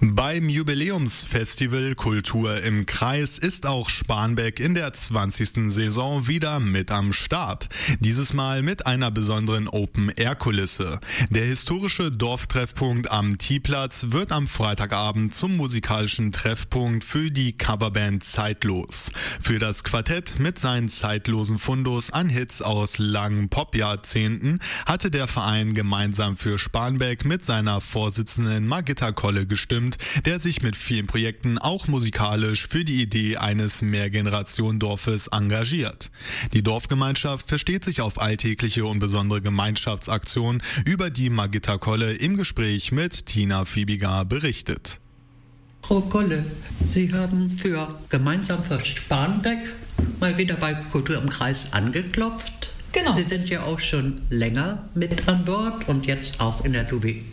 Beim Jubiläumsfestival Kultur im Kreis ist auch Spanbeck in der 20. Saison wieder mit am Start. Dieses Mal mit einer besonderen Open-Air-Kulisse. Der historische Dorftreffpunkt am T-Platz wird am Freitagabend zum musikalischen Treffpunkt für die Coverband Zeitlos. Für das Quartett mit seinen zeitlosen Fundus an Hits aus langen Popjahrzehnten hatte der Verein gemeinsam für Spanbeck mit seiner Vorsitzenden Margitta Kolle gestimmt, der sich mit vielen Projekten auch musikalisch für die Idee eines Mehrgenerationendorfes engagiert. Die Dorfgemeinschaft versteht sich auf alltägliche und besondere Gemeinschaftsaktionen, über die Margitta Kolle im Gespräch mit Tina Fiebiger berichtet. Frau Kolle, Sie haben für gemeinsam für Spanbeck mal wieder bei Kultur im Kreis angeklopft. Genau. Sie sind ja auch schon länger mit an Bord und jetzt auch in der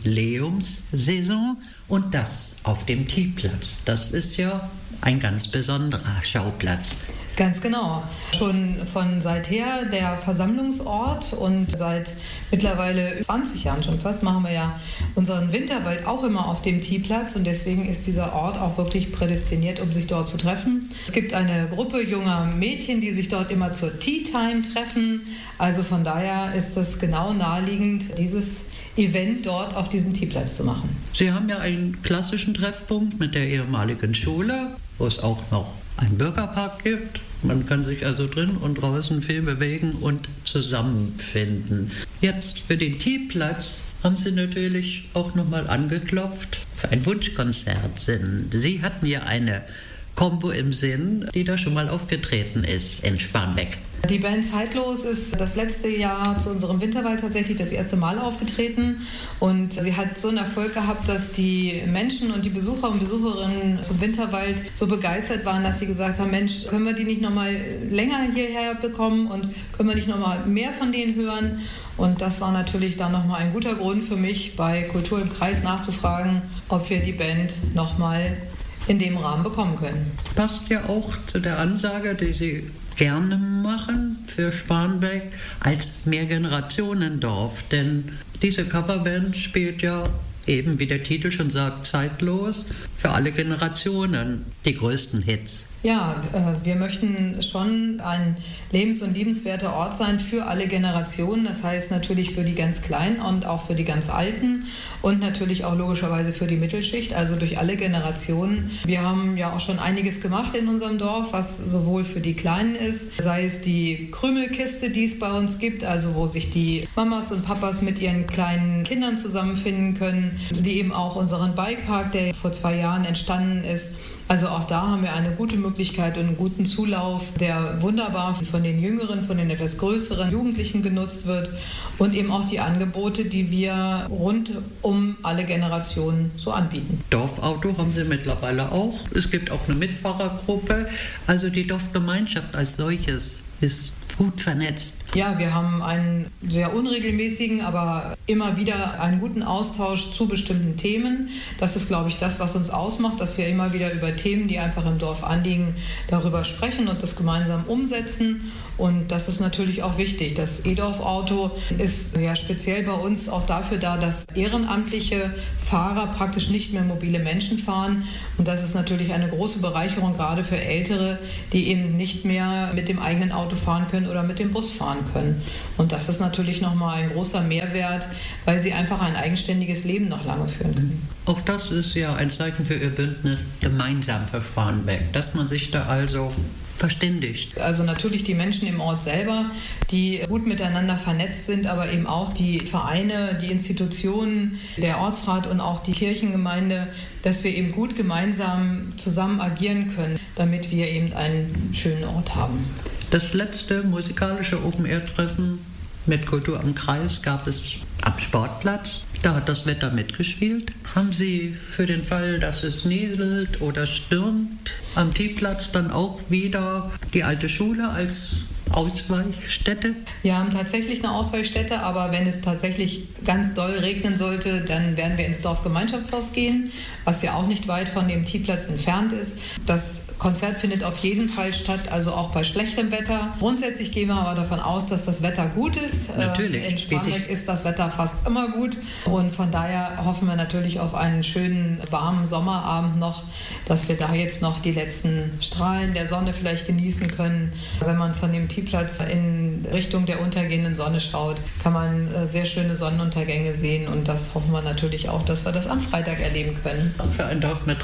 Jubiläumssaison und das auf dem T-Platz. Das ist ja ein ganz besonderer Schauplatz. Ganz genau. Schon von seither der Versammlungsort und seit mittlerweile 20 Jahren schon fast machen wir ja unseren Winterwald auch immer auf dem T-Platz und deswegen ist dieser Ort auch wirklich prädestiniert, um sich dort zu treffen. Es gibt eine Gruppe junger Mädchen, die sich dort immer zur Tea-Time treffen. Also von daher ist es genau naheliegend, dieses Event dort auf diesem T-Platz zu machen. Sie haben ja einen klassischen Treffpunkt mit der ehemaligen Schule, wo es auch noch einen Bürgerpark gibt. Man kann sich also drin und draußen viel bewegen und zusammenfinden. Jetzt für den T-Platz haben Sie natürlich auch nochmal angeklopft für ein Wunschkonzert. Sie hatten ja eine Combo im Sinn, die da schon mal aufgetreten ist in Spanbeck. Die Band Zeitlos ist das letzte Jahr zu unserem Winterwald tatsächlich das erste Mal aufgetreten und sie hat so einen Erfolg gehabt, dass die Menschen und die Besucher und Besucherinnen zum Winterwald so begeistert waren, dass sie gesagt haben, Mensch, können wir die nicht nochmal länger hierher bekommen und können wir nicht nochmal mehr von denen hören? Und das war natürlich dann nochmal ein guter Grund für mich, bei Kultur im Kreis nachzufragen, ob wir die Band nochmal in dem Rahmen bekommen können. Passt ja auch zu der Ansage, die Sie gerne machen für Spanbeck als Mehrgenerationendorf. Denn diese Coverband spielt ja eben, wie der Titel schon sagt, zeitlos für alle Generationen die größten Hits. Ja, wir möchten schon ein lebens- und liebenswerter Ort sein für alle Generationen. Das heißt natürlich für die ganz Kleinen und auch für die ganz Alten und natürlich auch logischerweise für die Mittelschicht, also durch alle Generationen. Wir haben ja auch schon einiges gemacht in unserem Dorf, was sowohl für die Kleinen ist, sei es die Krümelkiste, die es bei uns gibt, also wo sich die Mamas und Papas mit ihren kleinen Kindern zusammenfinden können, wie eben auch unseren Bikepark, der vor 2 Jahren entstanden ist. Also auch da haben wir eine gute Möglichkeit und einen guten Zulauf, der wunderbar von den Jüngeren, von den etwas größeren Jugendlichen genutzt wird und eben auch die Angebote, die wir rund um alle Generationen so anbieten. Dorfauto haben Sie mittlerweile auch. Es gibt auch eine Mitfahrergruppe. Also die Dorfgemeinschaft als solches ist gut vernetzt. Ja, wir haben einen sehr unregelmäßigen, aber immer wieder einen guten Austausch zu bestimmten Themen. Das ist, glaube ich, das, was uns ausmacht, dass wir immer wieder über Themen, die einfach im Dorf anliegen, darüber sprechen und das gemeinsam umsetzen. Und das ist natürlich auch wichtig. Das E-Dorf-Auto ist ja speziell bei uns auch dafür da, dass ehrenamtliche Fahrer praktisch nicht mehr mobile Menschen fahren. Und das ist natürlich eine große Bereicherung, gerade für Ältere, die eben nicht mehr mit dem eigenen Auto fahren können oder mit dem Bus fahren können. Und das ist natürlich nochmal ein großer Mehrwert, weil sie einfach ein eigenständiges Leben noch lange führen können. Auch das ist ja ein Zeichen für Ihr Bündnis gemeinsam für Spanbeck, dass man sich da also verständigt. Also natürlich die Menschen im Ort selber, die gut miteinander vernetzt sind, aber eben auch die Vereine, die Institutionen, der Ortsrat und auch die Kirchengemeinde, dass wir eben gut gemeinsam zusammen agieren können, damit wir eben einen schönen Ort haben. Das letzte musikalische Open-Air-Treffen mit Kultur im Kreis gab es am Sportplatz. Da hat das Wetter mitgespielt. Haben Sie für den Fall, dass es nieselt oder stürmt, am T-Platz dann auch wieder die alte Schule als Ausweichstätte? Wir haben tatsächlich eine Ausweichstätte, aber wenn es tatsächlich ganz doll regnen sollte, dann werden wir ins Dorfgemeinschaftshaus gehen, was ja auch nicht weit von dem T-Platz entfernt ist. Das Konzert findet auf jeden Fall statt, also auch bei schlechtem Wetter. Grundsätzlich gehen wir aber davon aus, dass das Wetter gut ist. Natürlich. In Sparmbeck ist das Wetter fast immer gut und von daher hoffen wir natürlich auf einen schönen, warmen Sommerabend noch, dass wir da jetzt noch die letzten Strahlen der Sonne vielleicht genießen können. Wenn man von dem T-Platz in Richtung der untergehenden Sonne schaut, kann man sehr schöne Sonnenuntergänge sehen und das hoffen wir natürlich auch, dass wir das am Freitag erleben können. Für ein Dorf mit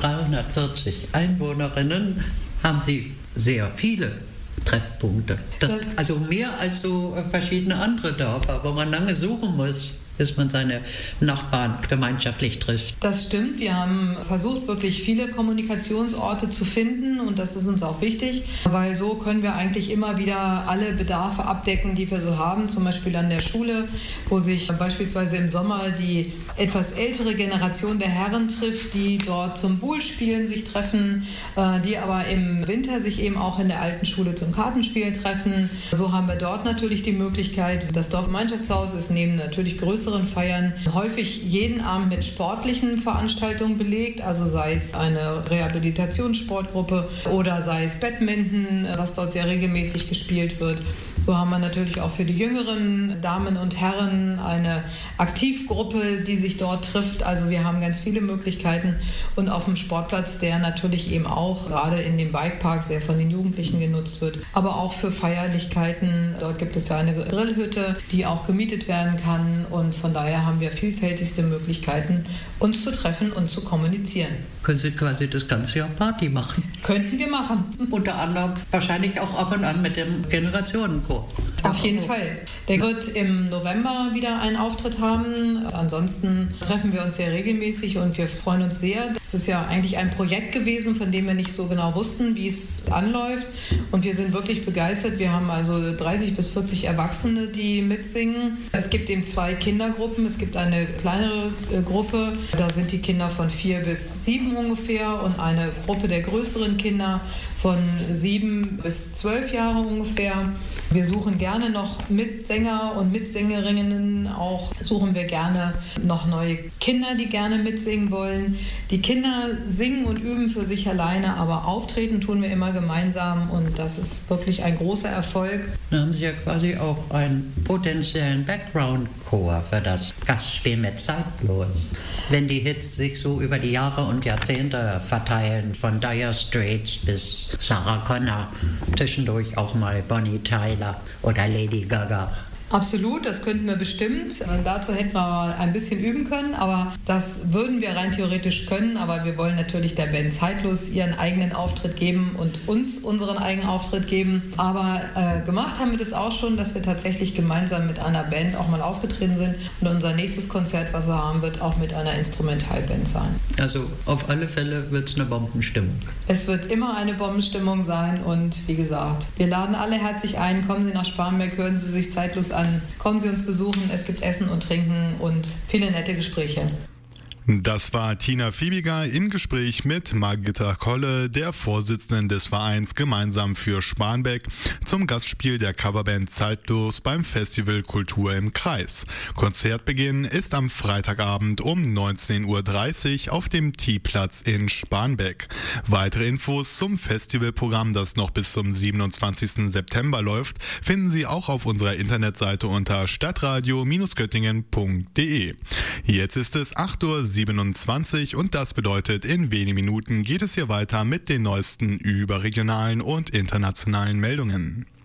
340 Einwohnerinnen haben Sie sehr viele Treffpunkte. Also mehr als so verschiedene andere Dörfer, wo man lange suchen muss, bis man seine Nachbarn gemeinschaftlich trifft. Das stimmt. Wir haben versucht, wirklich viele Kommunikationsorte zu finden und das ist uns auch wichtig, weil so können wir eigentlich immer wieder alle Bedarfe abdecken, die wir so haben. Zum Beispiel an der Schule, wo sich beispielsweise im Sommer die etwas ältere Generation der Herren trifft, die dort zum Bullspielen sich treffen, die aber im Winter sich eben auch in der alten Schule zum Kartenspielen treffen. So haben wir dort natürlich die Möglichkeit. Das Dorfgemeinschaftshaus ist neben natürlich größeren Feiern häufig jeden Abend mit sportlichen Veranstaltungen belegt, also sei es eine Rehabilitationssportgruppe oder sei es Badminton, was dort sehr regelmäßig gespielt wird. So haben wir natürlich auch für die jüngeren Damen und Herren eine Aktivgruppe, die sich dort trifft. Also wir haben ganz viele Möglichkeiten und auf dem Sportplatz, der natürlich eben auch gerade in dem Bikepark sehr von den Jugendlichen genutzt wird, aber auch für Feierlichkeiten. Dort gibt es ja eine Grillhütte, die auch gemietet werden kann und von daher haben wir vielfältigste Möglichkeiten, uns zu treffen und zu kommunizieren. Können Sie quasi das ganze Jahr Party machen? Könnten wir machen. Unter anderem wahrscheinlich auch ab und an mit dem Generationenchor. Auf jeden Fall. Der wird im November wieder einen Auftritt haben. Ansonsten treffen wir uns sehr regelmäßig und wir freuen uns sehr. Es ist ja eigentlich ein Projekt gewesen, von dem wir nicht so genau wussten, wie es anläuft. Und wir sind wirklich begeistert. Wir haben also 30 bis 40 Erwachsene, die mitsingen. Es gibt eben 2 Kindergruppen. Es gibt eine kleinere Gruppe. Da sind die Kinder von 4 bis 7 ungefähr und eine Gruppe der größeren Kinder von 7 bis 12 Jahre ungefähr. Wir suchen gerne noch Mitsänger und Mitsängerinnen, auch suchen wir gerne noch neue Kinder, die gerne mitsingen wollen. Die Kinder singen und üben für sich alleine, aber auftreten tun wir immer gemeinsam und das ist wirklich ein großer Erfolg. Da haben Sie ja quasi auch einen potenziellen Background-Chor für das Gastspiel mit Zeitlos. Wenn die Hits sich so über die Jahre und Jahrzehnte verteilen, von Dire Straits bis Sarah Connor, zwischendurch auch mal Bonnie Tyler oder Lady Gaga. Absolut, das könnten wir bestimmt. Dazu hätten wir mal ein bisschen üben können, aber das würden wir rein theoretisch können. Aber wir wollen natürlich der Band Zeitlos ihren eigenen Auftritt geben und uns unseren eigenen Auftritt geben. Aber gemacht haben wir das auch schon, dass wir tatsächlich gemeinsam mit einer Band auch mal aufgetreten sind. Und unser nächstes Konzert, was wir haben, wird auch mit einer Instrumentalband sein. Also auf alle Fälle wird es eine Bombenstimmung. Es wird immer eine Bombenstimmung sein und wie gesagt, wir laden alle herzlich ein. Kommen Sie nach Sparmbeck, hören Sie sich Zeitlos an. Kommen Sie uns besuchen, es gibt Essen und Trinken und viele nette Gespräche. Das war Tina Fiebiger im Gespräch mit Margitta Kolle, der Vorsitzenden des Vereins Gemeinsam für Sparmbeck, zum Gastspiel der Coverband Zeitlos beim Festival Kultur im Kreis. Konzertbeginn ist am Freitagabend um 19:30 Uhr auf dem T-Platz in Sparmbeck. Weitere Infos zum Festivalprogramm, das noch bis zum 27. September läuft, finden Sie auch auf unserer Internetseite unter stadtradio-göttingen.de. Jetzt ist es 8:27 Uhr und das bedeutet, in wenigen Minuten geht es hier weiter mit den neuesten überregionalen und internationalen Meldungen.